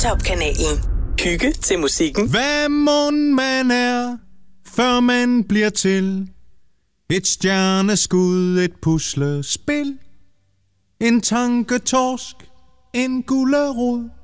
Top-kanalen. Hygge til musikken. Hvad mon man er, før man bliver til? Et stjerneskud, et puslespil, en tanketorsk, en gulerod.